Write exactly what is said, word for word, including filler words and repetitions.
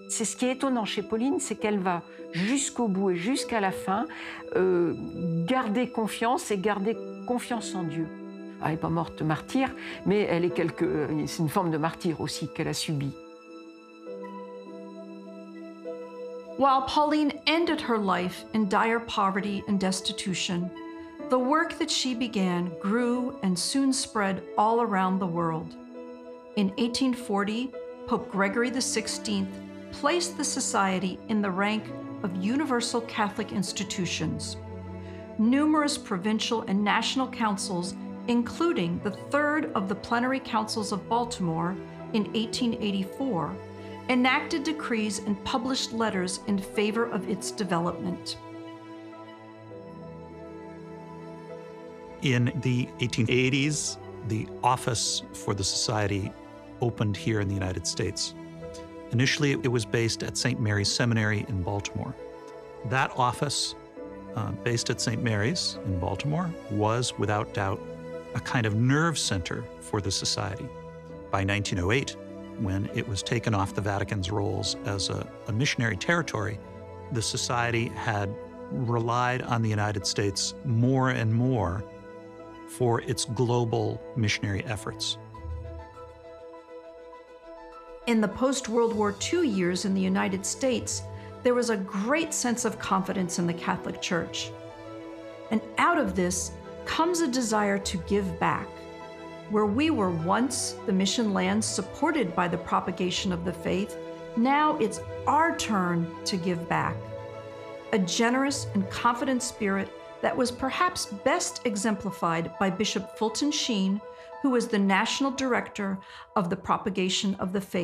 C'est ce qui est étonnant chez Pauline, c'est qu'elle va jusqu'au bout et jusqu'à la fin euh, garder confiance et garder confiance en Dieu. Elle n'est pas morte martyre, mais elle est quelque, c'est une forme de martyre aussi qu'elle a subie. While Pauline ended her life in dire poverty and destitution, the work that she began grew and soon spread all around the world. In eighteen forty, Pope Gregory the sixteenth placed the Society in the rank of universal Catholic institutions. Numerous provincial and national councils, including the third of the Plenary Councils of Baltimore in eighteen eighty-four, enacted decrees and published letters in favor of its development. In the eighteen eighties, the office for the Society opened here in the United States. Initially, it was based at Saint Mary's Seminary in Baltimore. That office, uh, based at Saint Mary's in Baltimore, was, without doubt, a kind of nerve center for the Society. By nineteen oh eight, when it was taken off the Vatican's roles as a, a missionary territory, the Society had relied on the United States more and more for its global missionary efforts. In the post-World War Two years in the United States, there was a great sense of confidence in the Catholic Church. And out of this comes a desire to give back. Where we were once the mission lands supported by the propagation of the faith, now it's our turn to give back. A generous and confident spirit that was perhaps best exemplified by Bishop Fulton Sheen, who was the National Director of the Propagation of the Faith.